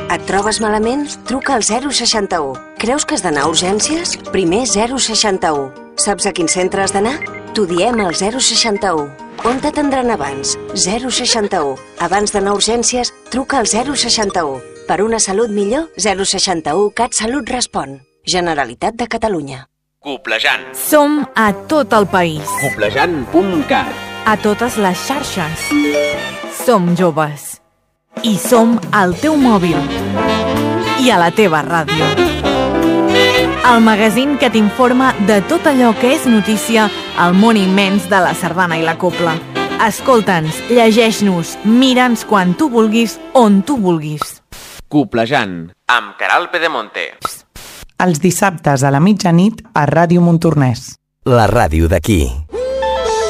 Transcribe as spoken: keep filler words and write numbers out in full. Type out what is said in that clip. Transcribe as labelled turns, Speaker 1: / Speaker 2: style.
Speaker 1: Et trobes malament? Truca al zero seixanta u. Creus que has d'anar a urgències? Primer zero seixanta u. Saps a quin centre has d'anar? T'ho diem al zero seixanta u. On t'atendran abans? zero seixanta u. Abans d'anar a urgències, truca al zero seixanta u. Per una salut millor, zero seixanta u CatSalut respon. Generalitat de Catalunya.
Speaker 2: Coplejant.
Speaker 3: Som a tot el país.
Speaker 2: Coplejant punt cat.
Speaker 3: A totes les xarxes. Som joves. I som al teu mòbil. I a la teva ràdio. El magazín que t'informa de tot allò que és notícia al món immens de la sardana i la copla. Escolta'ns, llegeix-nos, mira'ns quan tu vulguis, on tu vulguis.
Speaker 2: Coplejant, amb Caral Pedemonte.
Speaker 4: Els dissabtes a la mitjanit a Ràdio Montornès.
Speaker 5: La ràdio d'aquí.